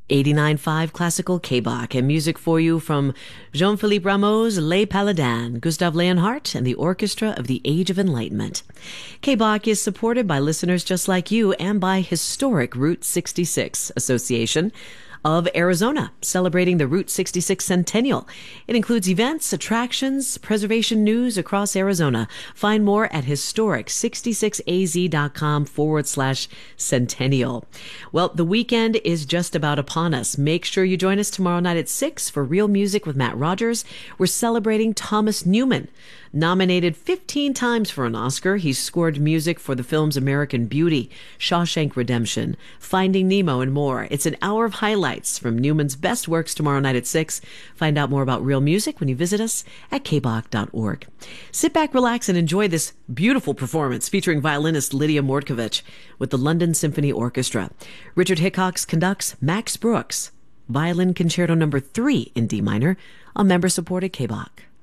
89.5 Classical K-Bach, and music for you from Jean-Philippe Rameau's Les Paladins, Gustav Leonhardt, and the Orchestra of the Age of Enlightenment. K-Bach is supported by listeners just like you and by historic Route 66 Association of Arizona, celebrating the Route 66 Centennial. It includes events, attractions, preservation news across Arizona. Find more at historic66az.com/centennial. Well, the weekend is just about upon us. Make sure you join us tomorrow night at 6 for Real Music with Matt Rogers. We're celebrating Thomas Newman. Nominated 15 times for an Oscar, he scored music for the films American Beauty, Shawshank Redemption, Finding Nemo, and more. It's an hour of highlights from Newman's best works tomorrow night at 6. Find out more about Real Music when you visit us at kbach.org. Sit back, relax, and enjoy this beautiful performance featuring violinist Lydia Mordkovich with the London Symphony Orchestra. Richard Hickox conducts Max Brooks, Violin Concerto No. 3 in D minor, on member-supported K-Bach.